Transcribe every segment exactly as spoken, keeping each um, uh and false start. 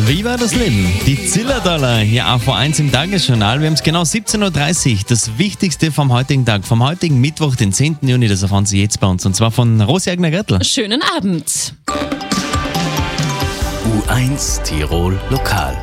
Wie war das Leben? Die Zillertaler hier auf V eins im Tagesjournal. Wir haben es genau siebzehn Uhr dreißig. Das Wichtigste vom heutigen Tag, vom heutigen Mittwoch, den zehnten Juni, das erfahren Sie jetzt bei uns. Und zwar von Rosi Egner-Grettel. Schönen Abend. U eins Tirol Lokal.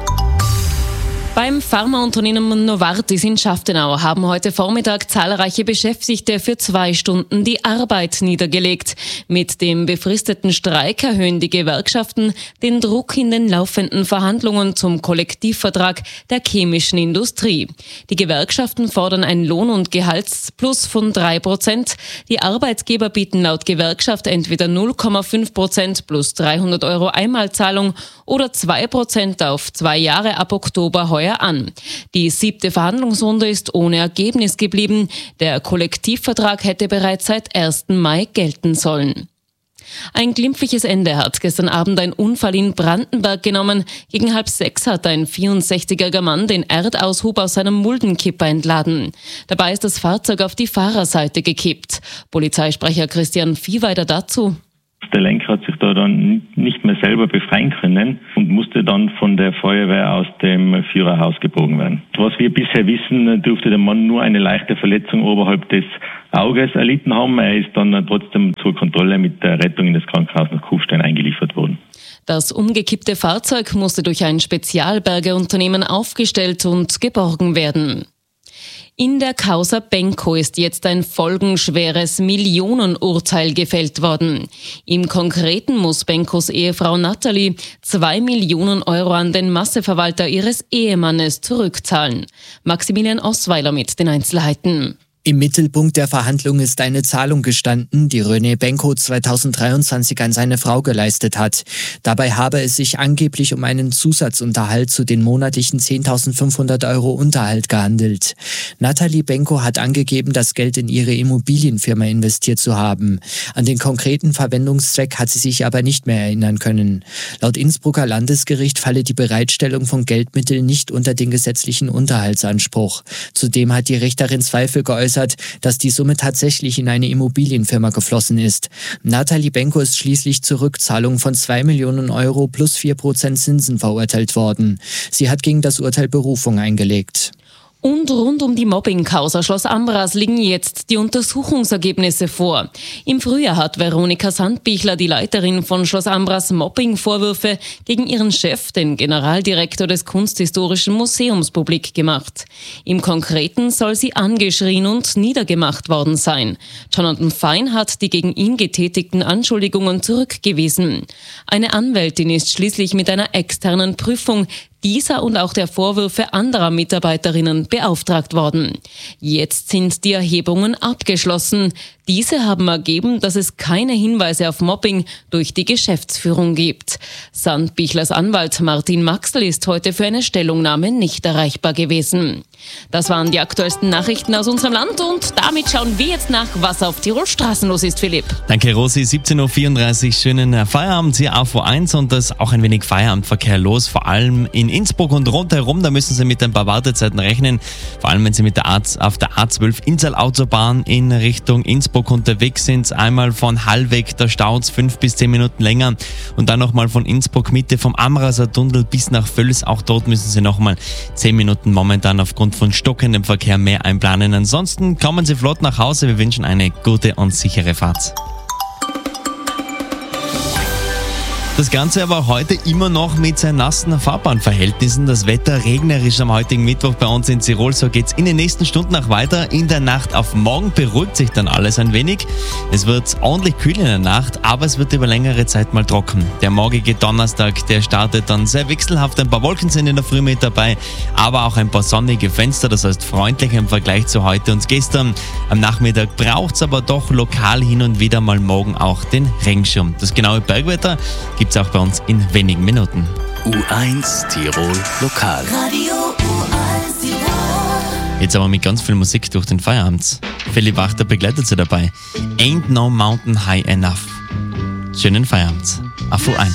Beim Pharmaunternehmen Novartis in Schaftenau haben heute Vormittag zahlreiche Beschäftigte für zwei Stunden die Arbeit niedergelegt. Mit dem befristeten Streik erhöhen die Gewerkschaften den Druck in den laufenden Verhandlungen zum Kollektivvertrag der chemischen Industrie. Die Gewerkschaften fordern ein Lohn- und Gehaltsplus von drei Prozent. Die Arbeitgeber bieten laut Gewerkschaft entweder null Komma fünf Prozent plus dreihundert Euro Einmalzahlung oder zwei Prozent auf zwei Jahre ab Oktober heuer an. Die siebte Verhandlungsrunde ist ohne Ergebnis geblieben. Der Kollektivvertrag hätte bereits seit ersten Mai gelten sollen. Ein glimpfliches Ende hat gestern Abend ein Unfall in Brandenburg genommen. Gegen halb sechs hat ein vierundsechzigjähriger Mann den Erdaushub aus seinem Muldenkipper entladen. Dabei ist das Fahrzeug auf die Fahrerseite gekippt. Polizeisprecher Christian Viehweider dazu. Der Lenker hat sich da dann nicht mehr selber befreien können und musste dann von der Feuerwehr aus dem Führerhaus gebogen werden. Was wir bisher wissen, dürfte der Mann nur eine leichte Verletzung oberhalb des Auges erlitten haben. Er ist dann trotzdem zur Kontrolle mit der Rettung in das Krankenhaus nach Kufstein eingeliefert worden. Das umgekippte Fahrzeug musste durch ein Spezialbergeunternehmen aufgestellt und geborgen werden. In der Causa Benko ist jetzt ein folgenschweres Millionenurteil gefällt worden. Im Konkreten muss Benkos Ehefrau Nathalie zwei Millionen Euro an den Masseverwalter ihres Ehemannes zurückzahlen. Maximilian Osweiler mit den Einzelheiten. Im Mittelpunkt der Verhandlung ist eine Zahlung gestanden, die René Benko zweitausenddreiundzwanzig an seine Frau geleistet hat. Dabei habe es sich angeblich um einen Zusatzunterhalt zu den monatlichen zehntausendfünfhundert Euro Unterhalt gehandelt. Nathalie Benko hat angegeben, das Geld in ihre Immobilienfirma investiert zu haben. An den konkreten Verwendungszweck hat sie sich aber nicht mehr erinnern können. Laut Innsbrucker Landesgericht falle die Bereitstellung von Geldmitteln nicht unter den gesetzlichen Unterhaltsanspruch. Zudem hat die Richterin Zweifel geäußert, dass die Summe tatsächlich in eine Immobilienfirma geflossen ist. Nathalie Benko ist schließlich zur Rückzahlung von zwei Millionen Euro plus vier Prozent Zinsen verurteilt worden. Sie hat gegen das Urteil Berufung eingelegt. Und rund um die Mobbing-Causa Schloss Ambras liegen jetzt die Untersuchungsergebnisse vor. Im Frühjahr hat Veronika Sandbichler, die Leiterin von Schloss Ambras, Mobbing-Vorwürfe gegen ihren Chef, den Generaldirektor des Kunsthistorischen Museums, publik gemacht. Im Konkreten soll sie angeschrien und niedergemacht worden sein. Jonathan Fein hat die gegen ihn getätigten Anschuldigungen zurückgewiesen. Eine Anwältin ist schließlich mit einer externen Prüfung dieser und auch der Vorwürfe anderer Mitarbeiterinnen beauftragt worden. Jetzt sind die Erhebungen abgeschlossen. Diese haben ergeben, dass es keine Hinweise auf Mobbing durch die Geschäftsführung gibt. Sandbichlers Anwalt Martin Maxl ist heute für eine Stellungnahme nicht erreichbar gewesen. Das waren die aktuellsten Nachrichten aus unserem Land und damit schauen wir jetzt nach, was auf Tirol Straßen los ist, Philipp. Danke, Rosi. siebzehn Uhr vierunddreißig. Schönen Feierabend hier auf V eins und da ist auch ein wenig Feierabendverkehr los, vor allem in Innsbruck und rundherum. Da müssen Sie mit ein paar Wartezeiten rechnen, vor allem wenn Sie mit der A, auf der A zwölf Innsal-Autobahn in Richtung Innsbruck unterwegs sind. Einmal von Hallweg, da staut es fünf bis zehn Minuten länger und dann nochmal von Innsbruck Mitte vom Amraser Tunnel bis nach Völs. Auch dort müssen Sie nochmal zehn Minuten momentan aufgrund von stockendem Verkehr mehr einplanen. Ansonsten kommen Sie flott nach Hause. Wir wünschen eine gute und sichere Fahrt. Das Ganze aber heute immer noch mit sehr nassen Fahrbahnverhältnissen. Das Wetter regnerisch am heutigen Mittwoch bei uns in Tirol. So geht's in den nächsten Stunden auch weiter. In der Nacht auf morgen beruhigt sich dann alles ein wenig. Es wird ordentlich kühl in der Nacht, aber es wird über längere Zeit mal trocken. Der morgige Donnerstag, der startet dann sehr wechselhaft. Ein paar Wolken sind in der Früh mit dabei, aber auch ein paar sonnige Fenster. Das heißt freundlicher im Vergleich zu heute und gestern. Am Nachmittag braucht's aber doch lokal hin und wieder mal morgen auch den Regenschirm. Das genaue Bergwetter gibt es auch bei uns in wenigen Minuten. U eins Tirol Lokal. Radio U eins Tirol. Jetzt aber mit ganz viel Musik durch den Feierabend. Philipp Wachter begleitet sie dabei. Ain't no mountain high enough. Schönen Feierabend auf U eins.